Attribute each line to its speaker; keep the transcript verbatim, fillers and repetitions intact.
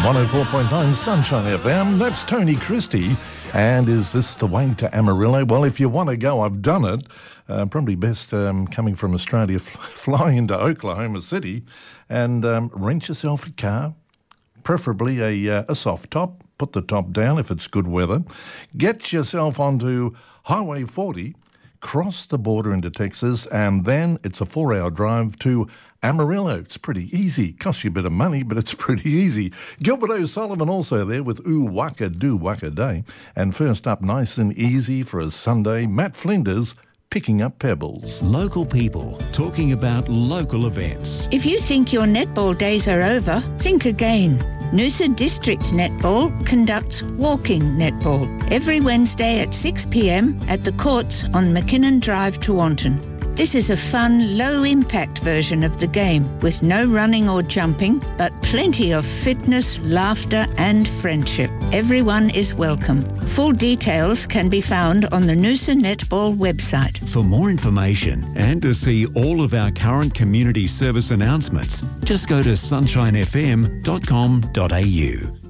Speaker 1: one oh four point nine Sunshine F M. That's Tony Christie. And is this the way to Amarillo? Well, if you want to go, I've done it. Uh, probably best um, coming from Australia, f- flying into Oklahoma City and um, rent yourself a car, preferably a, uh, a soft top. Put the top down if it's good weather. Get yourself onto Highway forty, cross the border into Texas, and then it's a four-hour drive to Amarillo. It's pretty easy. Costs you a bit of money, but it's pretty easy. Gilbert O'Sullivan also there with Ooh Waka Do Waka Day. And first up, nice and easy for a Sunday, Matt Flinders, Picking Up Pebbles.
Speaker 2: Local people talking about local events.
Speaker 3: If you think your netball days are over, think again. Noosa District Netball conducts walking netball every Wednesday at six p.m. at the courts on McKinnon Drive, Tewantin. This is a fun, low-impact version of the game with no running or jumping, but plenty of fitness, laughter and friendship. Everyone is welcome. Full details can be found on the Noosa Netball website.
Speaker 2: For more information and to see all of our current community service announcements, just go to sunshine f m dot com dot a u.